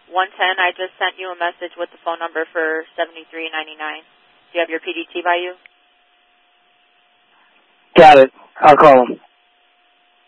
110, I just sent you a message with the phone number for 7399. Do you have your PDT by you? Got it. I'll call him.